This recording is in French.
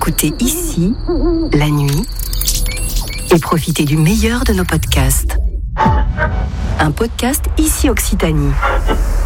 écoutez ici, la nuit, et profitez du meilleur de nos podcasts. Un podcast Ici Occitanie.